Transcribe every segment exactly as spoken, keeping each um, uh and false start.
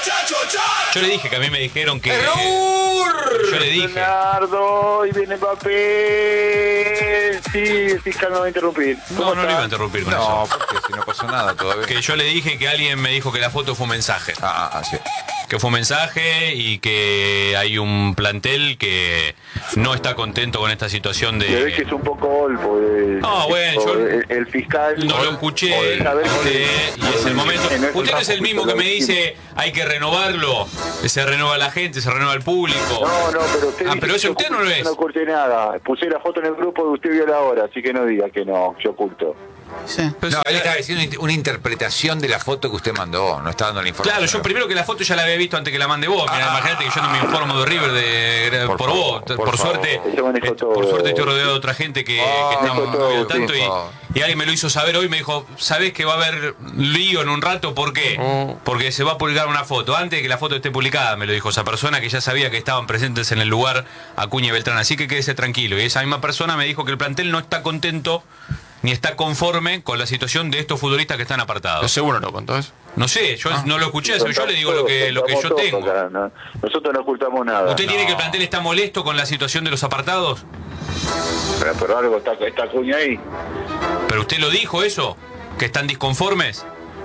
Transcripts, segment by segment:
Yo le dije que a mí me dijeron que... ¡Error! Yo le dije... Leonardo, y viene Mbappé. Sí, el fiscal no va a interrumpir. No, no le iba a interrumpir con eso. No, porque si no pasó nada todavía. Que yo le dije que alguien me dijo que la foto fue un mensaje. Ah, ah, sí. Que fue un mensaje y que hay un plantel que no está contento con esta situación de... Se ve que es un poco golfo. De, No, bueno, yo el, el fiscal... no lo escuché, de saber este, que- y es el momento. que no es Usted no un es el mismo que me dice hay que renovarlo, se renueva la gente, se renueva el público. No, no, pero usted Ah, dice pero que eso yo usted no lo es. No oculté nada. Puse la foto en el grupo y usted vio la hora, así que no diga que no, yo oculto. Sí. Pero No, si- él estaba diciendo una interpretación de la foto que usted mandó, no está dando la información. Claro, yo primero que la foto ya la había visto antes que la mande vos. Mira, Ah. imagínate que yo no me informo de River de, por, Por vos. favor, Por, por suerte, favor. Yo manejo eh, todo. por suerte estoy rodeado de otra gente que, Ah, que está manejo muy todo, al tanto sí, y, por favor. y alguien me lo hizo saber hoy. Me dijo, ¿sabés que va a haber lío en un rato? ¿Por qué? Porque se va a publicar una foto. Antes de que la foto esté publicada, me lo dijo esa persona que ya sabía que estaban presentes en el lugar Acuña y Beltrán. Así que quédese tranquilo. Y esa misma persona me dijo que el plantel no está contento ni está conforme con la situación de estos futbolistas que están apartados. ¿Seguro no contó eso? No sé, yo Ah. no lo escuché, eso yo le digo lo que, lo que yo Contamos tengo. todo acá, ¿no? Nosotros no ocultamos nada. ¿Usted tiene que el plantel está molesto con la situación de los apartados? Pero, pero algo está, está Acuña ahí. ¿Pero usted lo dijo eso? ¿Que están disconformes?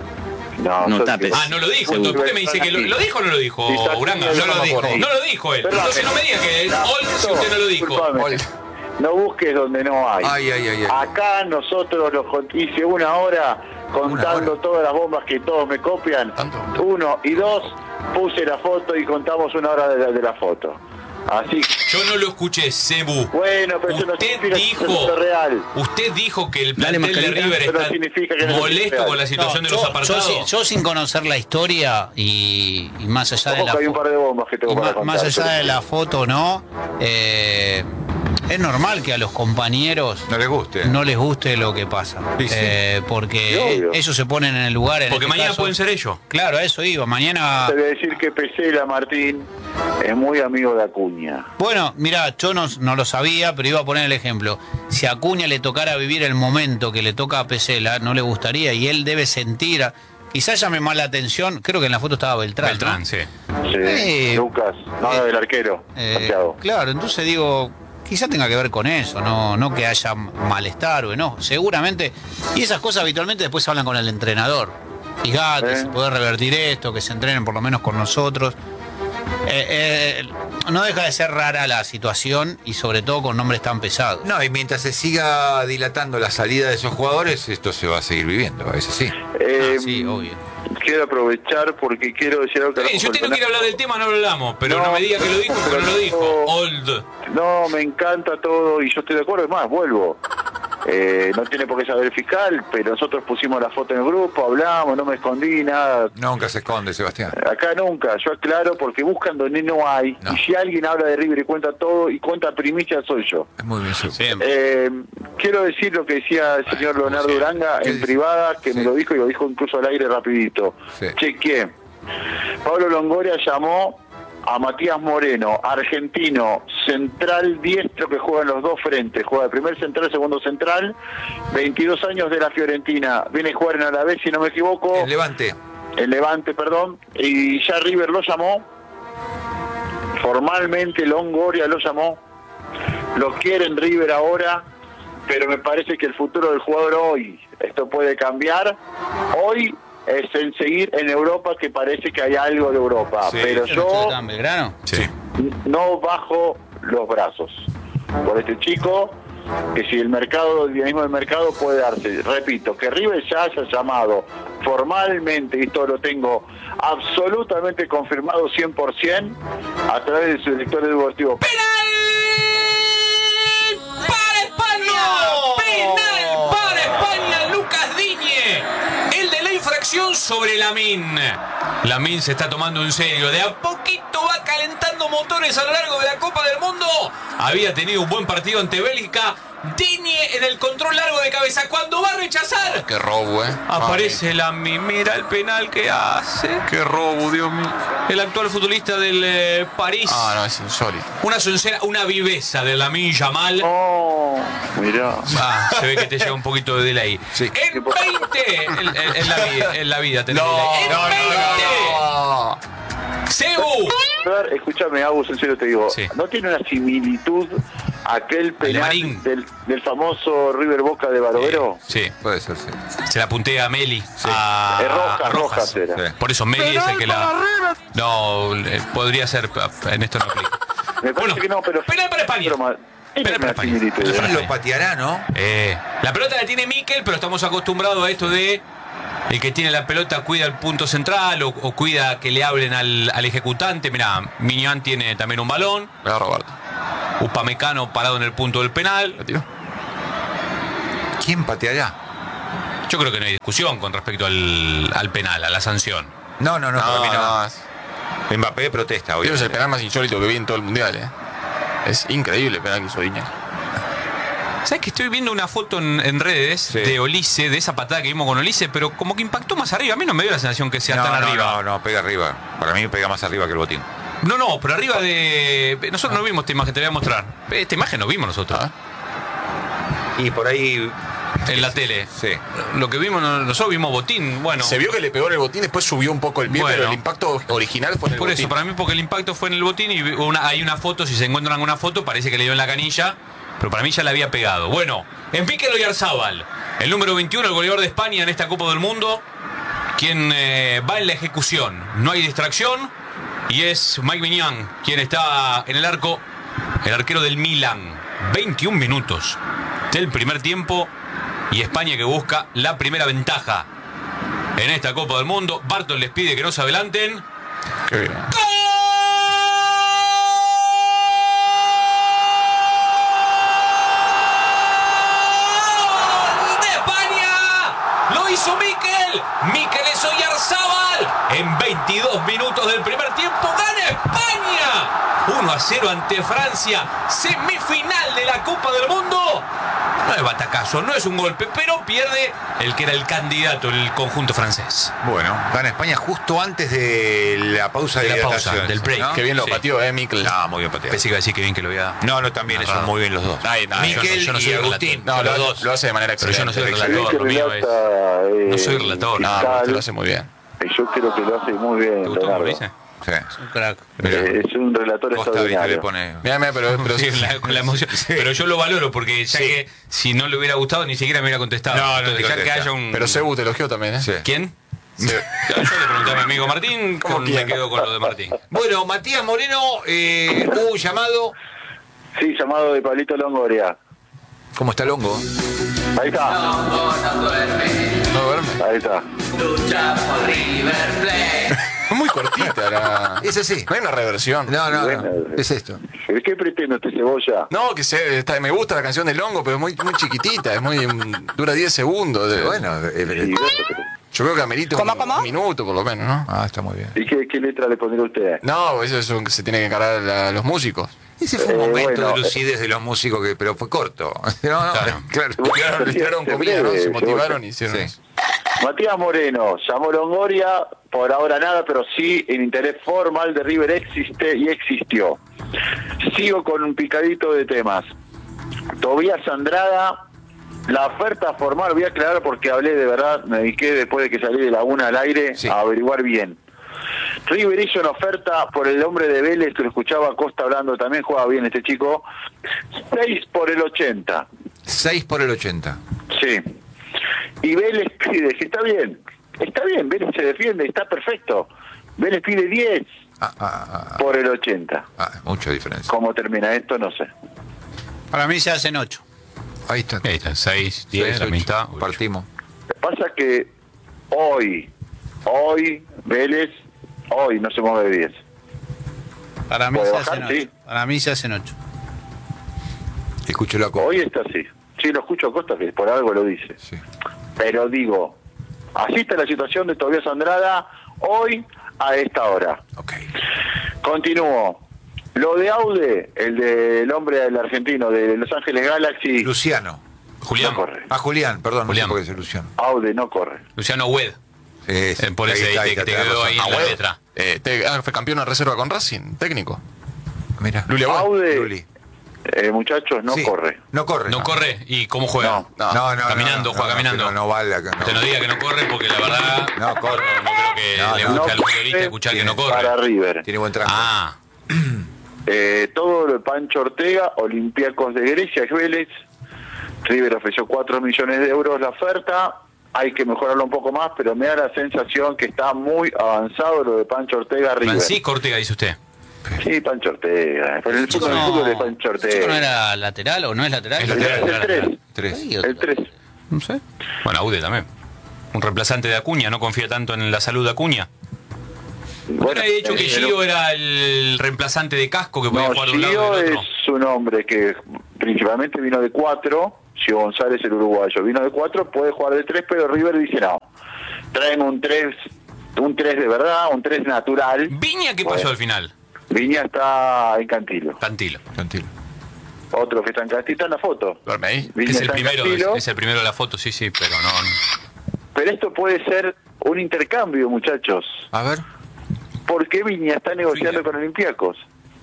No, No sos- tapes. Ah, no lo dijo. Entonces, ¿por qué me dice que lo, lo dijo o no lo dijo, Sí, está Uranga? Acuña, No lo no dijo. me acuerdo. No lo dijo él. Perdón. Entonces no me diga que No, Ol si usted no lo dijo. disculpame. Ol. No busques donde no hay. Ay, ay, ay, ay. Acá nosotros los cont- hice una hora contando hora. todas las bombas que todos me copian. ¿Tanto? Uno y dos, puse la foto y contamos una hora de la, de la foto. Así que, Yo no lo escuché, Cebu. bueno, pero eso no Usted significa que dijo, es real. usted dijo que el Dale, plantel de mascarita. River Pero está significa que no es molesto real. con la situación No, de los yo, yo, apartados. sin- yo sin conocer la historia y, y más allá de Ojo la que hay un fo- par de bombas que tengo y para ma- contar. más allá pero- de la foto, ¿no? Eh, es normal que a los compañeros No les guste. no les guste lo que pasa. Sí, sí. Eh, Sí, porque obvio. ellos se ponen en el lugar. En Porque este mañana caso- pueden ser ellos. Claro, a eso iba. Mañana. Te voy a decir que Pesela, Martín, es muy amigo de Acuña. Bueno, mira, yo no, no lo sabía, pero iba a poner el ejemplo. Si a Acuña le tocara vivir el momento que le toca a Pesela, no le gustaría y él debe sentir. Quizás llame más la atención. Creo que en la foto estaba Beltrán. Beltrán, ¿no? sí. Sí, Eh, Lucas, no, eh, del arquero, Eh, Santiago. claro, entonces digo, quizá tenga que ver con eso, no, no que haya malestar o no, seguramente. Y esas cosas habitualmente después se hablan con el entrenador. Fíjate, Eh. si podés revertir esto, que se entrenen por lo menos con nosotros. Eh, eh, no deja de ser rara la situación y sobre todo con nombres tan pesados. No, y mientras se siga dilatando la salida de esos jugadores, esto se va a seguir viviendo, a veces sí. Eh, Ah, sí, obvio. Quiero aprovechar porque quiero decir algo que Está bien, si usted no quiere hablar del tema, no lo hablamos. Pero no, No, me diga que lo dijo, pero no lo dijo. no. Old. No, me encanta todo y yo estoy de acuerdo, es más, vuelvo. Eh, no tiene por qué saber el fiscal, pero nosotros pusimos la foto en el grupo, hablamos, no me escondí, nada. Nunca se esconde, Sebastián. Acá nunca, yo aclaro porque buscan donde no hay. No. Y si alguien habla de River y cuenta todo y cuenta primicia, soy yo. Es muy bien, Sebastián. Siempre. Eh, quiero decir lo que decía el señor Leonardo sí. Uranga ¿Qué en dice? privada, que me Sí. lo dijo y lo dijo incluso al aire rapidito. Sí. Chequeé. Pablo Longoria llamó a Matías Moreno, argentino, central diestro que juega en los dos frentes, juega de primer central, segundo central, veintidós años de la Fiorentina, viene a jugar en Alavés, si no me equivoco, El Levante. el Levante, perdón, y ya River lo llamó, formalmente Longoria lo llamó, lo quiere en River ahora, pero me parece que el futuro del jugador hoy, esto puede cambiar, hoy es en seguir en Europa, que parece que hay algo de Europa, Sí. pero ¿No yo está en Belgrano? Sí. no bajo los brazos por este chico, que si el mercado, el dinamismo del mercado puede darse, repito, que River ya haya llamado formalmente, y esto lo tengo absolutamente confirmado cien por ciento a través de su director deportivo. ¡Para España! ¡Penal para España! Lucas Digne. El de la infracción sobre Lamine. Lamine se está tomando en serio. De a poquito va calentando motores a lo largo de la Copa del Mundo. Había tenido un buen partido ante Bélgica. Digne en el control largo de cabeza. Cuando va a rechazar, Qué robo, ¿eh? aparece Lamine. Mira el penal que hace. Qué robo, Dios mío. El actual futbolista del eh, París. Ah, no, es insólito. Una sincera, una viveza de Lamine Yamal. Oh, mirá. Ah, se ve que te llega un poquito de delay. Sí. En veinte, en, en- en la vida, en la vida tenés No, delay. En no, no, veinte, no, no. recordar, escúchame, Agus, en serio te digo, Sí. ¿no tiene una similitud aquel penal Marín. del, del famoso River Boca de Barovero? Sí, Puede ser, sí. se la apunté a Meli. A, Es Rojas, a Rojas era. Sí. Por eso Meli es el que la. No, eh, podría ser. En esto no aplica. Me parece Bueno, que no, pero... penal para España. pero ma- tiene Penal para una España. similitud. Penal para ¿Quién lo España. pateará, no? Eh, la pelota la tiene Mikel, pero estamos acostumbrados a esto de el que tiene la pelota cuida el punto central o, o cuida que le hablen al, al ejecutante. Mirá, Mignon tiene también un balón. Me va a Roberto. Upamecano parado en el punto del penal. ¿La tiró? ¿Quién pateará? Yo creo que no hay discusión con respecto al, al penal, a la sanción. No, no, no, para mí no. es- Mbappé protesta, Digo, obvio. es el penal más insólito que vi en todo el mundial, ¿eh? Es increíble el penal que hizo Viña. ¿Sabes que estoy viendo una foto en, en redes Sí. de Olise, de esa patada que vimos con Olise, pero como que impactó más arriba? A mí no me dio la sensación que sea No, tan no, arriba. no, no, pega arriba. Para mí pega más arriba que el botín. No, no, pero arriba de... Nosotros no vimos esta imagen, te voy a mostrar. Esta imagen no vimos nosotros. Ah. Y por ahí... En la tele. Sí. Lo que vimos, nosotros vimos botín, bueno. Se vio que le pegó en el botín, después subió un poco el pie, Bueno. pero el impacto original fue en el Por botín. eso, para mí, porque el impacto fue en el botín y una, hay una foto, si se encuentran alguna foto, parece que le dio en la canilla, pero para mí ya le había pegado. Bueno, en Mikel Oyarzábal, el número veintiuno, el goleador de España en esta Copa del Mundo, quien eh, va en la ejecución. No hay distracción y es Mike Mignon quien está en el arco, el arquero del Milan. veintiún minutos del primer tiempo y España que busca la primera ventaja en esta Copa del Mundo. Barton les pide que no se adelanten. Qué bien. ¡De España! ¡Lo hizo Mikel! ¡Mikel es Oyarzábal! En veintidós minutos del primer tiempo gana España. uno a cero ante Francia. Semifinal de la Copa del Mundo. No es batacazo, no es un golpe, pero pierde el que era el candidato, el conjunto francés. Bueno, gana España justo antes de la pausa de, De la pausa, hidratación, del break. ¿no? Qué bien lo Sí. pateó, ¿eh, Mikel? No, muy bien pateado. Pensé que iba a decir que bien que lo había... No, no, también, Narrado. son muy bien los dos. Ay, no, Mikel yo no- yo no soy y relator. Agustín. No, los lo, dos. lo hace de manera Pero excelente. yo no soy excelente. relator. El que lo mío relata, eh, No soy relator. No, fiscal, usted lo hace muy bien. Yo creo que lo hace muy bien, ¿Te gustó cómo lo Leonardo. hice? Sí. Un crack. Mira, Eh, es un relator Costa Rica le extraordinario. pone... Mira, mira, pero, pero Sí, la, con la emoción. Pero yo lo valoro porque ya Sí. que si no le hubiera gustado ni siquiera me hubiera contestado. No, no Entonces, te dejar que contesta. haya un... Pero Cebu te elogió también, ¿eh? Sí. ¿Quién? Sí. Yo le pregunté a mi amigo Martín, ¿Cómo con- me quién? quedo con lo de Martín. Bueno, Matías Moreno, eh, hubo un llamado. Sí, llamado de Pablito Longoria. ¿Cómo está el hongo? Ahí está, No duerme. ahí está. Es muy cortita la... Es así. No hay una reversión. No, no, Bueno, no. Es esto. ¿Qué pretende este cebolla? No, que se, está- me gusta la canción del hongo, pero es muy, muy chiquitita, es muy mm, dura diez segundos. de- Bueno, eh, eh, Y, Yo creo que amerita un, un minuto por lo menos, ¿no? ah, está muy bien. ¿Y qué, qué letra le pondría usted? No, eso es un que se tiene que encargar la- los músicos. Ese fue un Eh, momento bueno, de lucidez de los músicos, que, pero fue corto. No, no, Claro. claro. Tiraron, les tiraron comida, ¿no? Se motivaron y hicieron Sí. eso. Matías Moreno, llamó Longoria, por ahora nada, pero sí el interés formal de River existe y existió. Sigo con un picadito de temas. Tobías Andrada, la oferta formal, voy a aclarar porque hablé de verdad, me dediqué después de que salí de la una al aire Sí. a averiguar bien. River hizo una oferta por el hombre de Vélez, que lo escuchaba a Costa hablando, también juega bien este chico, seis por el ochenta. seis por el ochenta. Sí. Y Vélez pide, que está bien, está bien, Vélez se defiende, está perfecto. Vélez pide diez Ah, ah, ah, por el ochenta. ah, mucha diferencia. ¿Cómo termina esto? No sé. Para mí se hacen ocho. Ahí está. Ahí está, seis, diez, Seis, la ocho. mitad. Partimos. Pasa que hoy, hoy, Vélez, hoy no se mueve de diez. Para mí ¿Puede se bajar? hacen Sí. ocho. Para mí se hacen ocho. Escucho la cosa. Hoy está así. Sí, lo escucho a Costa, que por algo lo dice. Sí. Pero digo, así está la situación de Tobías Andrada hoy a esta hora. Ok. Continúo. Lo de Aude, el del hombre del argentino de Los Ángeles Galaxy, Luciano. Julián. no corre. Ah, Julián, perdón, Julián. no sé por qué es Luciano. Aude no corre. Luciano Wed. Sí, sí. Eh, por ese Ahí está, ahí ahí que está, te tenés quedó razón. ahí en Ah, la bueno. letra. Eh, te- ah, fue campeón en reserva con Racing, técnico. Mira. Luli Agüed. Aude, Luli. Eh, muchachos, no Sí, corre. No corre. No corre. ¿Y cómo juega? No. No, no, Caminando, no, juega no, caminando. No, no vale. No. Usted no diga que no corre porque la verdad. No, corre. No, no creo que No, le no. guste No al periodista corre. escuchar que no Tiene- corre. Para River. Tiene buen tranco. Ah, Eh, todo lo de Pancho Ortega, Olympiacos de Grecia, Vélez. River ofreció cuatro millones de euros la oferta. Hay que mejorarlo un poco más, pero me da la sensación que está muy avanzado lo de Pancho Ortega River. Francisco Ortega, dice usted. Sí, Pancho Ortega. Pero el Chico fútbol, el no, fútbol de Pancho el chico no Ortega. era lateral o no es lateral. Es El lateral. el tres. Tres. Ay, El tres. No sé. Bueno, Aude también. Un reemplazante de Acuña, no confía tanto en la salud de Acuña. Bueno, había dicho que eh, Gio era el reemplazante de Casco que podía No, jugar de un lado y Gio del otro. es un hombre que principalmente vino de cuatro. Gio González, el uruguayo, vino de cuatro, puede jugar de tres, pero River dice no. Traen un tres, un tres de verdad, un tres natural. Viña, ¿qué pasó Bueno. al final? Viña está en Cantilo. Cantilo. Tranquilo. Otro que está en Cantilo está en la foto. Duerme ahí. Viña Es el está en primero, Cantilo, es, es el primero de la foto, sí, sí, pero no. pero esto puede ser un intercambio, muchachos. A ver. ¿Por qué Viña está negociando Viña. con Olympiacos?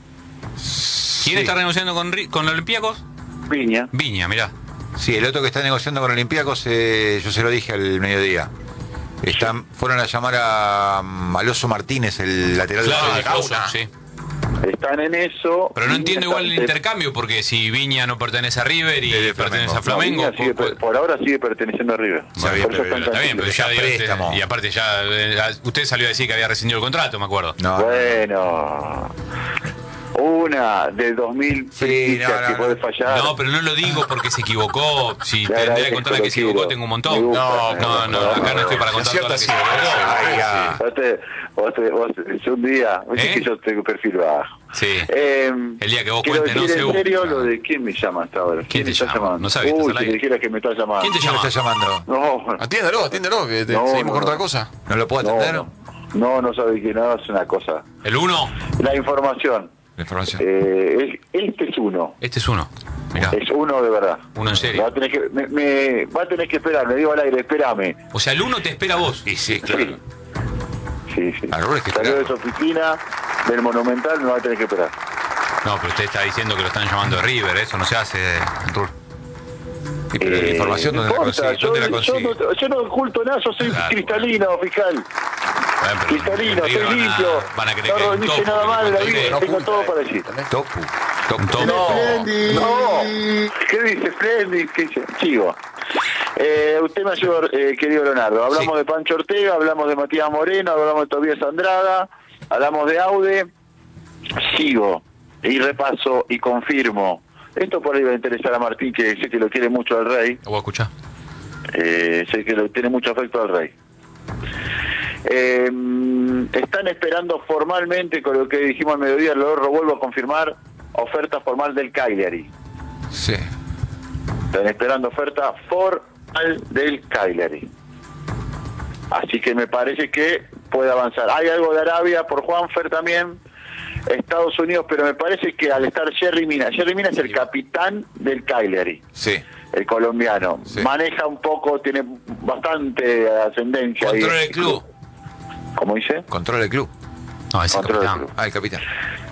¿Quién Sí. está renegociando con, Ri- con Olympiacos? Viña. Viña, mirá. Sí, el otro que está negociando con Olympiacos, eh, yo se lo dije al mediodía. Están, fueron a llamar a, a Alonso Martínez, el lateral Claro, de el Gauna. Coso, sí. Están en eso. Pero no Viña entiendo está- igual el intercambio, porque si Viña no pertenece a River y Es de pertenece a Flamengo. Flamengo, No, Viña sigue pues- per- por ahora sigue perteneciendo a River. Está bien, Por eso pero- está en está bien, pero Cantilo. ya Ya dio- préstamo. y aparte ya eh, usted salió a decir que había rescindido el contrato, me acuerdo. No, Bueno, una de dos mil Sí, no, no, que no. puede fallar. No, pero no lo digo porque se equivocó. Si Le tendría que agradezco, contarle lo que se equivocó, quiero. tengo un Me montón. gusta. No, no, no, acá no estoy para contar todo lo que se Acierta, equivocó. Ay, ya. Vos, te, vos, te- vos te- un día, viste ¿Eh? que yo tengo perfil bajo. Sí. Eh, El día que vos quiero cuentes, no decir se en busca. serio lo de quién me llama hasta ahora. ¿Quién te me está llama? llamando? No sabía que Uy, estás al si aire. te dijera que me está llamando. ¿Quién te ¿quién me llama? está llamando? No, Atiéndalo, atiéndalo, que te, No, seguimos no, con otra no. cosa. ¿No lo puedo no, atender? no, no, no sabe que no, es una cosa. El uno, La información. La información. Eh, es- este es uno. este es uno. Mirá. Es uno de verdad. Uno en serio. Va a tener que, me, me- va a tener que esperar, me digo al aire, espérame. O sea, el uno te espera a vos. Y sí, claro. Sí, sí. A Rubén hay que Salió de esperarlo. su oficina, del Monumental, me va a tener que esperar. No, pero usted está diciendo que lo están llamando de River, eso no se hace, Rul. Sí, pero la Eh, información, no ¿dónde la importa, consigue? ¿Dónde la yo, consigue? yo no, yo no oculto nada, yo soy Claro, cristalino, fiscal. Bueno, pero Cristalino, en River soy van a- limpio. Van a querer que No un dice topo, nada que mal de la cuente vida, idea. tengo todo para decir. Topu. Topu. Un topo. No, no. ¿Qué dice Freddy? ¿Qué dice? Chivo. Eh, usted me ayudó, eh, querido Leonardo. Hablamos Sí. de Pancho Ortega, hablamos de Matías Moreno, hablamos de Tobías Andrada, hablamos de Aude. Sigo y repaso y confirmo. Esto por ahí va a interesar a Martín, que sé que lo quiere mucho al Rey. Lo voy a escuchar. Eh, sé que lo tiene mucho afecto al Rey. Eh, están esperando formalmente, con lo que dijimos al mediodía, lo vuelvo a confirmar, oferta formal del Cagliari. Sí. Están esperando oferta formal del Cagliari. Así que me parece que puede avanzar. Hay algo de Arabia por Juanfer también, Estados Unidos, pero me parece que al estar Jerry Mina, Jerry Mina es el capitán del Cagliari, Sí. el colombiano. Sí. Maneja un poco, tiene bastante ascendencia. ahí. Controla el club. ¿Cómo dice? Controla el club. No, ese Controla el capitán. club. Ah, el capitán.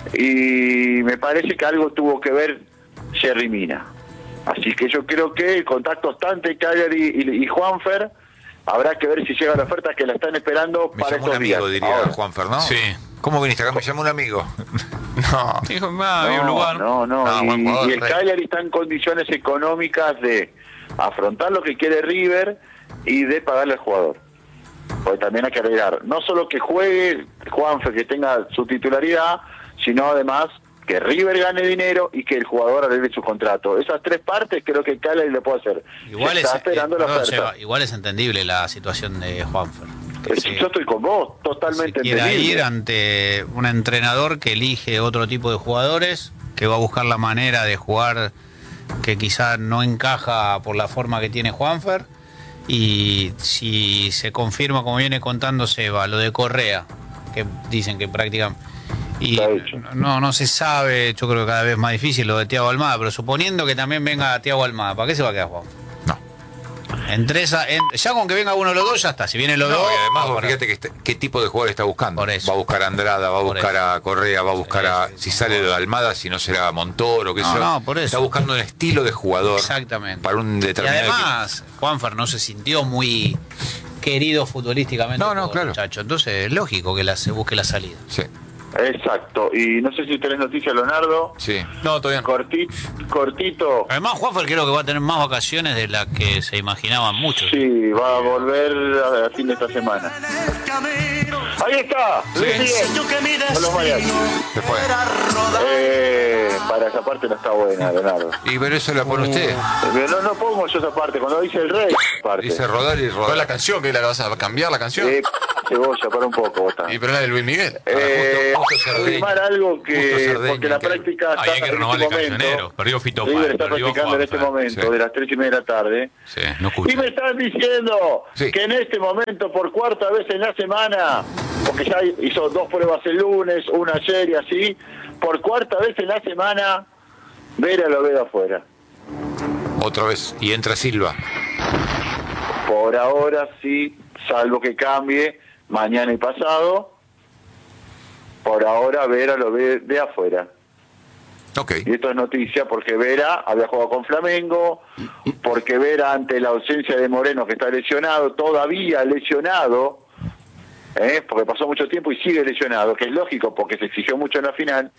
Y me parece que algo tuvo que ver Jerry Mina. Así que yo creo que el contacto está entre Cagliari y, y Juanfer. Habrá que ver si llega la oferta que la están esperando Me para llamó un estos amigo, días. diría Ahora. Juan Fernando. Sí. ¿Cómo viniste acá? Me llamó un amigo. No. Dijo, ah, había un No, lugar. no, no. Ah, y, buen jugador, y el Rey. Cagliari está en condiciones económicas de afrontar lo que quiere River y de pagarle al jugador. Porque también hay que arreglar, no solo que juegue Juanfer, que tenga su titularidad, sino además que River gane dinero y que el jugador arregle su contrato. Esas tres partes creo que Cagliari le puede hacer. Igual Se es, está esperando eh, la perdón, oferta. Seba, igual es entendible la situación de Juanfer. Que Eh, se- Yo estoy con vos, se totalmente quiera entendible. ir ante un entrenador que elige otro tipo de jugadores, que va a buscar la manera de jugar que quizá no encaja por la forma que tiene Juanfer. Y si se confirma, como viene contando Seba, lo de Correa, que dicen que practican. Y Está hecho. no, no se sabe, yo creo que cada vez más difícil lo de Thiago Almada, pero suponiendo que también venga Thiago Almada, ¿para qué se va a quedar Juan? No. Entre esa, en- ya con que venga uno de los dos, ya está. Si vienen los No, dos. y además, va vos para- fíjate que este- qué tipo de jugador está buscando. Por eso. Va a buscar a Andrada, va a Por buscar eso. a Correa, va a buscar a. Si sale de Almada, si no será Montoro, qué No, sé yo. no, por eso. Está buscando un estilo de jugador. Exactamente. Para un Y determinado además, Juanfer no se sintió muy querido futbolísticamente. No, no, por el claro. muchacho. Entonces es lógico que la, se busque la salida. equipo. Sí, Exacto. Y no sé si tenés noticias, Leonardo. sí. No, todavía no. Cortito, cortito. Además, Juanfer creo que va a tener más vacaciones de las que se imaginaban muchos. Sí, va a volver a, a fin de esta semana. Ahí está, Luis Miguel. Con los mariachis. Se fue. Eh, para esa parte no está buena, Leonardo. Y pero eso la pone usted. Pero no, no pongo yo esa parte. Cuando dice el rey, parte. Dice rodar y ¿Cuál es la rodar. canción? ¿Que la vas a cambiar la canción? Eh, cebolla, para un poco, vos Y pero la de Luis Miguel. Eh, Justo- justo Cerdeña. firmar algo Justo que Cerdeña, porque la que- práctica Ahí hay está que en renovarle este cancionero. momento. Perdió Fito River Páez, está perdió practicando en este Juanfer. momento, Sí. de las tres y media de la tarde. Sí, no escucho. Y me están diciendo Sí. que en este momento, por cuarta vez en la semana, porque ya hizo dos pruebas el lunes, una ayer y así, por cuarta vez en la semana, Vera lo veo afuera. Otra vez. Y entra Silva. Por ahora sí, salvo que cambie mañana y pasado, por ahora Vera lo ve de afuera. Ok. Y esto es noticia porque Vera había jugado con Flamengo, porque Vera ante la ausencia de Moreno, que está lesionado, todavía lesionado, ¿eh? porque pasó mucho tiempo y sigue lesionado, que es lógico porque se exigió mucho en la final.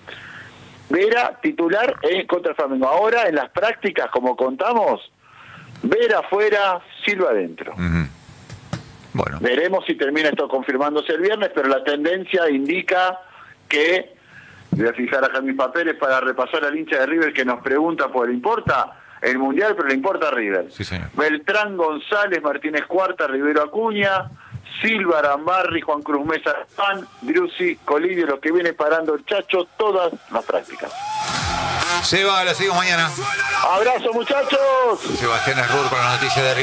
Vera titular en contra el Flamengo. Ahora en las prácticas, como contamos, Vera afuera, Silva adentro. Ujú. Bueno. Veremos si termina esto confirmándose el viernes, pero la tendencia indica que, voy a fijar acá mis papeles para repasar al hincha de River que nos pregunta, pues le importa el Mundial, pero le importa a River. Sí, señor. Beltrán, González, Martínez Cuarta, Rivero Acuña, Silva, Arambarri, Juan Cruz Mesa, Pan, Driussi, Colidio, lo que viene parando el Chacho, todas las prácticas. Seba, la seguimos mañana. ¡Abrazo, muchachos! Sebastián Errur con la noticia de River.